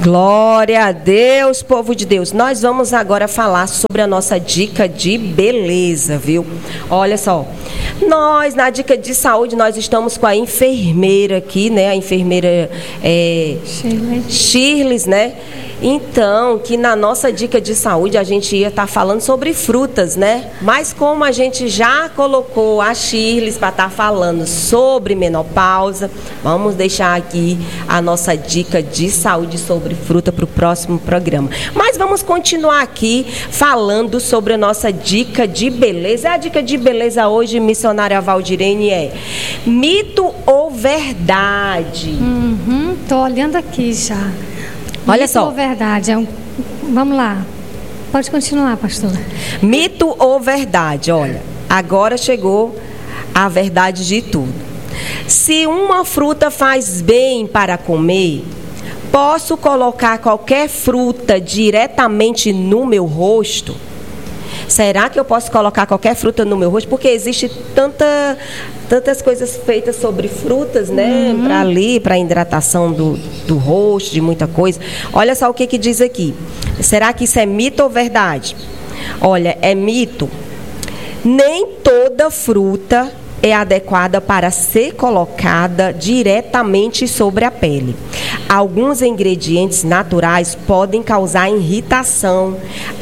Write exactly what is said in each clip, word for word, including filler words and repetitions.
Glória a Deus, povo de Deus. Nós vamos agora falar sobre a nossa dica de beleza, viu? Olha só, nós na dica de saúde, nós estamos com a enfermeira aqui, né? A enfermeira é, Shirley. Shirley, né? Então, que na nossa dica de saúde a gente ia estar falando sobre frutas, né? Mas como a gente já colocou a Shirley para estar falando sobre menopausa, vamos deixar aqui a nossa dica de saúde sobre fruta para o próximo programa. Mas vamos continuar aqui falando sobre a nossa dica de beleza. A dica de beleza hoje, missionária Valdirene, é mito ou verdade? Uhum, tô olhando aqui já. Olha Mito só. ou verdade? É um... Vamos lá. Pode continuar, pastora. Mito ou verdade? Olha, agora chegou a verdade de tudo. Se uma fruta faz bem para comer, posso colocar qualquer fruta diretamente no meu rosto? Será que eu posso colocar qualquer fruta no meu rosto? Porque existe tanta, tantas coisas feitas sobre frutas, né? Uhum. Para ali, para hidratação do, do rosto, de muita coisa. Olha só o que, que diz aqui. Será que isso é mito ou verdade? Olha, é mito. Nem toda fruta é adequada para ser colocada diretamente sobre a pele. Alguns ingredientes naturais podem causar irritação,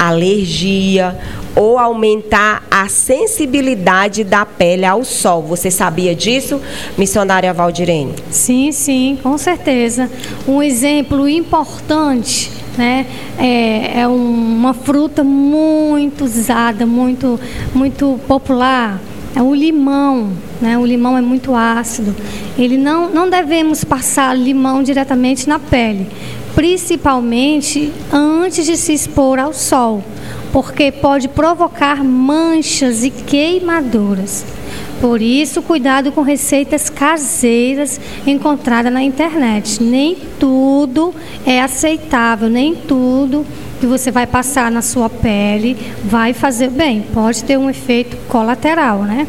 alergia ou aumentar a sensibilidade da pele ao sol. Você sabia disso, missionária Valdirene? Sim, sim, com certeza. Um exemplo importante, né, é, é uma fruta muito usada, muito, muito popular. É o limão, né? O limão é muito ácido. Ele não, não devemos passar limão diretamente na pele, principalmente antes de se expor ao sol, porque pode provocar manchas e queimaduras. Por isso, cuidado com receitas caseiras encontradas na internet. Nem tudo é aceitável, nem tudo que você vai passar na sua pele vai fazer bem. Pode ter um efeito colateral, né?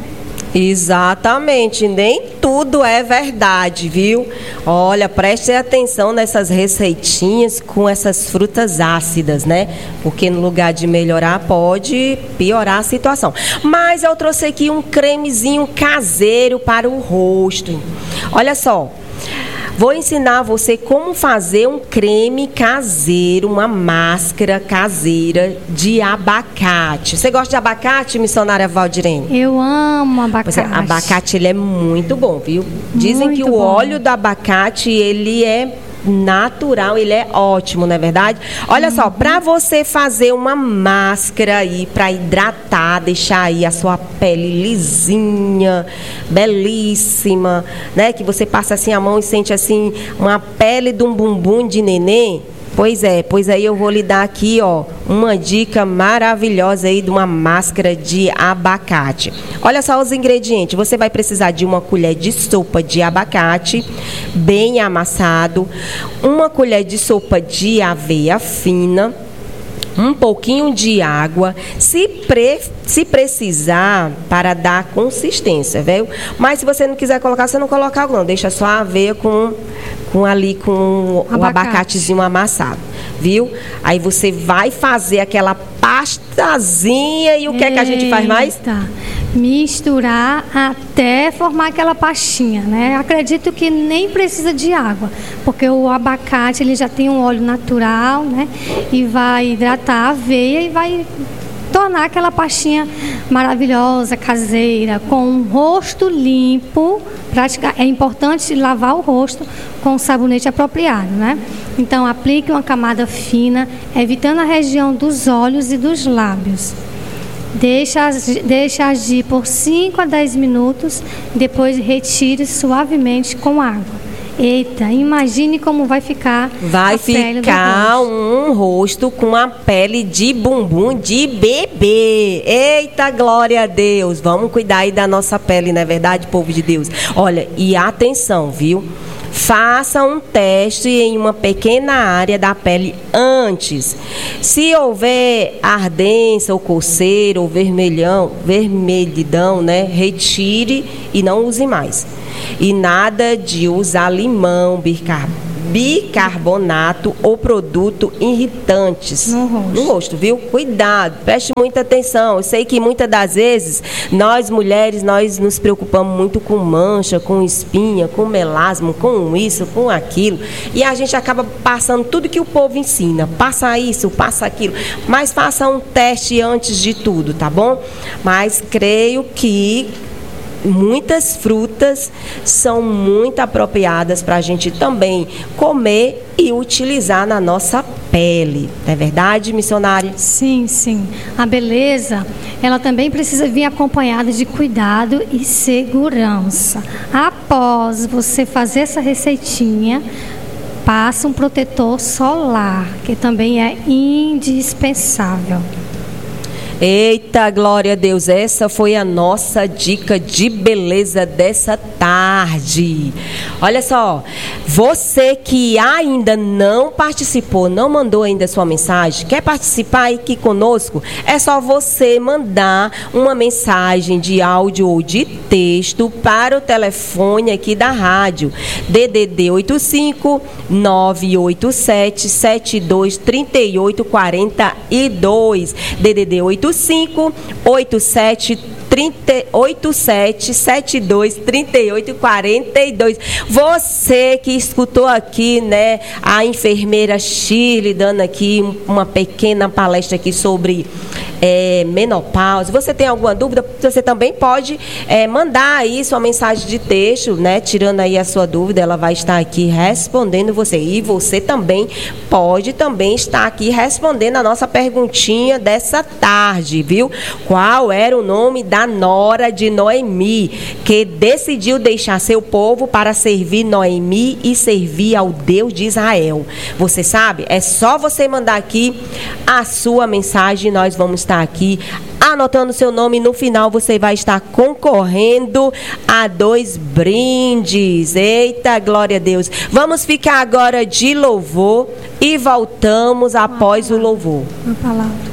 Exatamente, nem tudo é verdade, viu? Olha, preste atenção nessas receitinhas com essas frutas ácidas, né? Porque no lugar de melhorar, pode piorar a situação. Mas eu trouxe aqui um cremezinho caseiro para o rosto. Olha só. Vou ensinar você como fazer um creme caseiro, uma máscara caseira de abacate. Você gosta de abacate, missionária Valdirene? Eu amo abacate. Pois é, abacate, ele é muito bom, viu? Dizem muito que o bom. óleo do abacate, ele é natural, ele é ótimo, não é verdade? Olha uhum. só, para você fazer uma máscara aí para hidratar, deixar aí a sua pele lisinha, belíssima, né? Que você passa assim a mão e sente assim uma pele de um bumbum de neném. Pois é, pois aí eu vou lhe dar aqui, ó, uma dica maravilhosa aí de uma máscara de abacate. Olha só os ingredientes. Você vai precisar de uma colher de sopa de abacate bem amassado, uma colher de sopa de aveia fina, um pouquinho de água, se, pre, se precisar, para dar consistência, viu? Mas se você não quiser colocar, você não coloca água, não. Deixa só a aveia com, com ali, com Abacate. o abacatezinho amassado, viu? Aí você vai fazer aquela pastazinha e o que é que a gente faz mais? Tá. Misturar até formar aquela pastinha, né? Acredito que nem precisa de água, porque o abacate ele já tem um óleo natural, né? E vai hidratar a aveia e vai tornar aquela pastinha maravilhosa, caseira, com um rosto limpo. Prática, é importante lavar o rosto com o sabonete apropriado, né? Então, aplique uma camada fina, evitando a região dos olhos e dos lábios. Deixa, deixa agir por cinco a dez minutos, depois retire suavemente com água. Eita, imagine como vai ficar vai a pele ficar do rosto. Um rosto com a pele de bumbum de bebê. Eita, glória a Deus. Vamos cuidar aí da nossa pele, não é verdade, povo de Deus? Olha, e atenção, viu? Faça um teste em uma pequena área da pele antes. Se houver ardência ou coceira ou vermelhão, vermelhidão, né? Retire e não use mais. E nada de usar limão, bicarbonato ou produto irritantes no rosto. no rosto, viu? Cuidado, preste muita atenção. Eu sei que muitas das vezes nós mulheres, nós nos preocupamos muito com mancha, com espinha, com melasma, com isso, com aquilo, e a gente acaba passando tudo que o povo ensina. Passa isso, passa aquilo, mas faça um teste antes de tudo, tá bom? Mas creio que muitas frutas são muito apropriadas para a gente também comer e utilizar na nossa pele. Não é verdade, missionária? Sim, sim. A beleza, ela também precisa vir acompanhada de cuidado e segurança. Após você fazer essa receitinha, passa um protetor solar, que também é indispensável. Eita, glória a Deus, essa foi a nossa dica de beleza dessa tarde. Olha só, você que ainda não participou, não mandou ainda sua mensagem, quer participar aqui conosco? É só você mandar uma mensagem de áudio ou de texto para o telefone aqui da rádio, D D D oito cinco, nove oito sete, sete dois três oito quatro dois, D D D oito cinco, oito sete oito sete sete dois três oito quatro dois. Você que escutou aqui, né, a enfermeira Shirley dando aqui uma pequena palestra aqui sobre é, menopausa. Você tem alguma dúvida? Você também pode é, mandar aí sua mensagem de texto, né, tirando aí a sua dúvida. Ela vai estar aqui respondendo você. E você também pode também estar aqui respondendo a nossa perguntinha dessa tarde, viu? Qual era o nome da nora de Noemi, que decidiu deixar seu povo para servir Noemi e servir ao Deus de Israel? Você sabe? É só você mandar aqui a sua mensagem. Nós vamos estar aqui anotando seu nome. No final você vai estar concorrendo a dois brindes. Eita, glória a Deus. Vamos ficar agora de louvor e voltamos após o louvor. Uma palavra.